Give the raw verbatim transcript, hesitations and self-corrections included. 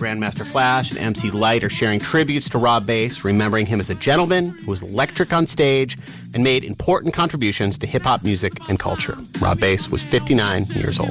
Grandmaster Flash and M C Lyte are sharing tributes to Rob Base, remembering him as a gentleman who was electric on stage and made important contributions to hip-hop music and culture. Rob Base was fifty-nine years old.